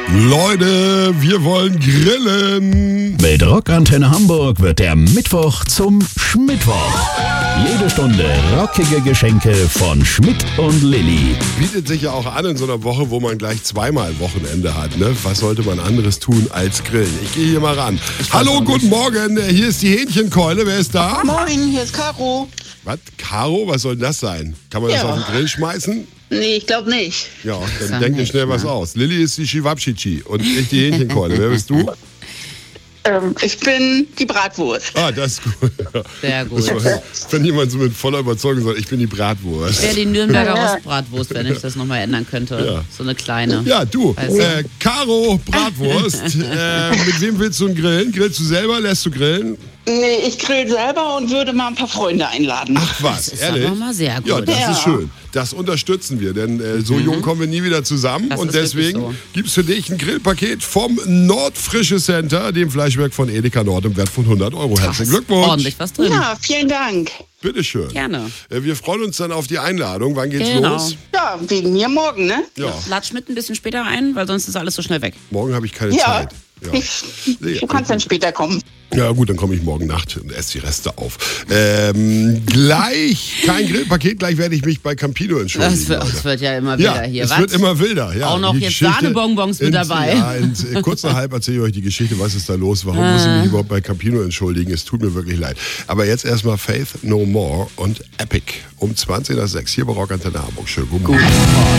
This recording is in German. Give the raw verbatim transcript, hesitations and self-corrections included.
Leute, wir wollen grillen. Mit Rockantenne Hamburg wird der Mittwoch zum Schmittwoch. Jede Stunde rockige Geschenke von Schmidt und Lilly. Bietet sich ja auch an in so einer Woche, wo man gleich zweimal Wochenende hat. Ne? Was sollte man anderes tun als grillen? Ich gehe hier mal ran. Hallo, guten Morgen. Hier ist die Hähnchenkeule. Wer ist da? Moin, hier ist Caro. Was? Caro? Was soll das sein? Kann man das Ja. auf den Grill schmeißen? Nee, ich glaube nicht. Ja, dann Sag denk dir nicht, schnell was ne? aus. Lilly ist die Chivapchichi und ich die Hähnchenkeule. Wer bist du? Ähm, ich bin die Bratwurst. Ah, das ist gut. Sehr gut. Das war, wenn jemand so mit voller Überzeugung sagt, ich bin die Bratwurst. Wäre die Nürnberger Ja. Rostbratwurst, wenn ich das nochmal ändern könnte. Ja. So eine kleine. Ja, du, Also- äh, Caro Bratwurst, äh, mit wem willst du denn grillen? Grillst du selber, lässt du grillen? Nee, ich grill selber und würde mal ein paar Freunde einladen. Ach was, Das ist ehrlich? aber mal sehr gut. Ja, das Ja. ist schön. Das unterstützen wir, denn äh, so jung kommen wir nie wieder zusammen. Das Und ist wirklich deswegen so. gibt's für dich ein Grillpaket vom Nordfrische Center, dem Fleischwerk von Edeka Nord im Wert von hundert Euro. Herzlichen Glückwunsch. Ordentlich was drin. Ja, vielen Dank. Bitteschön. Gerne. Äh, wir freuen uns dann auf die Einladung. Wann geht's Genau. los? Ja, wegen mir morgen, ne? Ja, Lad Schmidt ein bisschen später ein, weil sonst ist alles so schnell weg. morgen habe ich keine Ja. Zeit. Ja. Ich, Nee, du kannst dann später kommen. Ja gut, dann komme ich morgen Nacht und esse die Reste auf. Ähm, gleich, kein Grillpaket, gleich werde ich mich bei Campino entschuldigen. Das wird, Leute. das wird ja immer wieder Ja, hier. es Was? wird immer wilder. Ja, Auch noch die jetzt Geschichte- Sahnebonbons mit in- dabei. Ja, in, äh, kurz nach halb erzähle ich euch die Geschichte, was ist da los, warum muss ich mich überhaupt bei Campino entschuldigen, es tut mir wirklich leid. Aber jetzt erstmal Faith No More und Epic um zwanzig nach sechs hier bei Rockantenne Hamburg. Schönen guten Morgen.